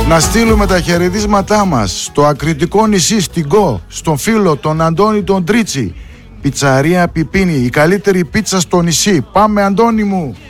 Να στείλουμε τα χαιρετίσματά μας στο ακριτικό νησί στην Κο, στον φίλο τον Αντώνη τον Τρίτσι. Πιτσαρία Πιπίνη, η καλύτερη πίτσα στο νησί. Πάμε Αντώνη μου!